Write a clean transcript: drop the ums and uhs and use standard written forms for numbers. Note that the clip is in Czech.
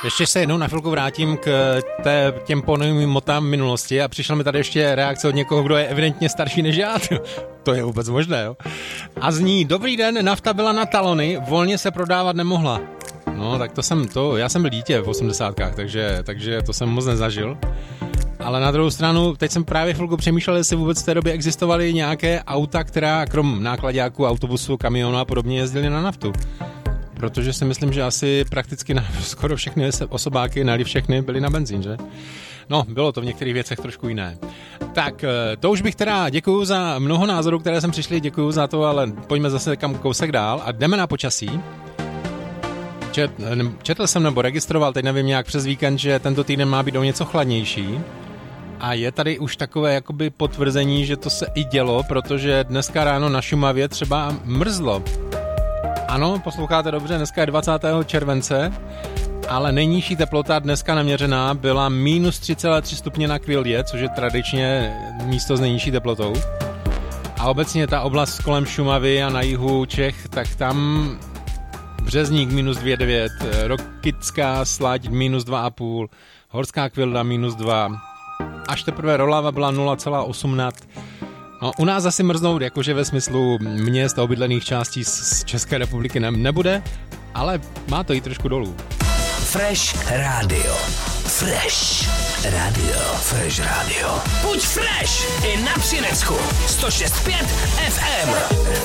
Ještě se jednou na chvilku vrátím k těm ponovým motám minulosti a přišla mi tady ještě reakce od někoho, kdo je evidentně starší než já. To je vůbec možné, jo. A zní: dobrý den, nafta byla na talony, volně se prodávat nemohla. No, tak já jsem byl dítě v 80kách, takže to jsem moc nezažil. Ale na druhou stranu, teď jsem právě chvilku přemýšlel, jestli vůbec v té době existovaly nějaké auta, která krom nákladáků, autobusu, kamionu a podobně jezdily na naftu. Protože si myslím, že asi prakticky skoro všechny osobáky, ne všechny, byly na benzín, že? No, bylo to v některých věcech trošku jiné. Tak, to už bych teda, děkuju za mnoho názorů, které jsem přišli, děkuju za to, ale pojďme zase kam kousek dál a jdeme na počasí. Četl jsem nebo registroval, teď nevím nějak přes víkend, že tento týden má být o něco chladnější. A je tady už takové jakoby potvrzení, že to se i dělo, protože dneska ráno na Šumavě třeba mrzlo. Ano, posloucháte dobře, dneska je 20. července, ale nejnižší teplota dneska naměřená byla minus 3,3 stupně na Kvildě, což je tradičně místo s nejnižší teplotou. A obecně ta oblast kolem Šumavy a na jihu Čech, tak tam Březník minus 2,9, Rokycká Slať minus 2,5, Horská Kvilda minus 2, až teprve Rolava byla 0,8 No, u nás asi mrznout, jakože ve smyslu měst a obydlených částí z České republiky nebude, ale má to jít trošku dolů. Fresh Radio. Fresh Radio. Fresh Radio. Buď fresh i na Přinecku. 106.5 FM.